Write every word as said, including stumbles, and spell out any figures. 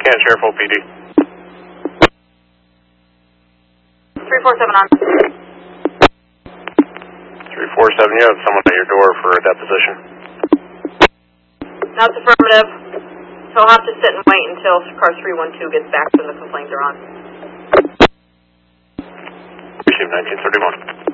Spokane Sheriff O P D. three four seven on. three four seven, you have someone at your door for a deposition. That's affirmative. So I'll have to sit and wait until car three one two gets back when the complaints are on. Receive nineteen thirty-one.